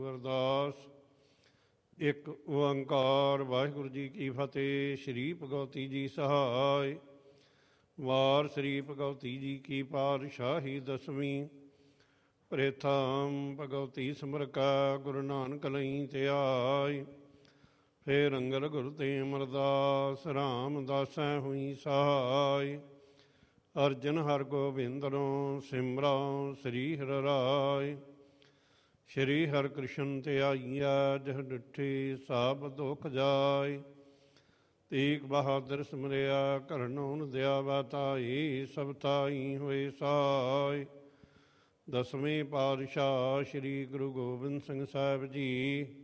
ਅਰਦਾਸ। ਇੱਕ ਓੰਕਾਰ ਵਾਹਿਗੁਰੂ ਜੀ ਕੀ ਫਤਿਹ। ਸ਼੍ਰੀ ਭਗਵਤੀ ਜੀ ਸਹਾਇ। ਵਾਰ ਸ਼੍ਰੀ ਭਗਵਤੀ ਜੀ ਕੀ ਪਾਤਸ਼ਾਹੀ ਦਸਵੀਂ। ਪ੍ਰੇਥਮ ਭਗਵਤੀ ਸਿਮਰਕਾ ਗੁਰੂ ਨਾਨਕ ਲਈ ਧਿਆਇ। ਫੇਰ ਅੰਗਦ ਗੁਰੂ ਤੇ ਅਮਰਦਾਸ ਰਾਮਦਾਸੈ ਹੋਈ ਸਹਾਇ। ਅਰਜਨ ਹਰਗੋਬਿੰਦਨੋ ਸਿਮਰਉ ਸ੍ਰੀ ਹਰਿ ਰਾਇ। ਸ਼੍ਰੀ ਹਰਿਕ੍ਰਿਸ਼ਨ ਧਿਆਈਐ ਜਿਹ ਡਿਠੀ ਸਭ ਦੁਖ ਜਾਇ। ਤੀਕ ਬਹਾਦਰ ਸਿਮਰਿਆ ਕਰਨੋ ਦਿਆ ਵਾਤਾਈ। ਸਭ ਤਾਈ ਹੋਏ ਸਹਾਇ। ਦਸਵੇਂ ਪਾਤਸ਼ਾਹ ਸ਼੍ਰੀ ਗੁਰੂ ਗੋਬਿੰਦ ਸਿੰਘ ਸਾਹਿਬ ਜੀ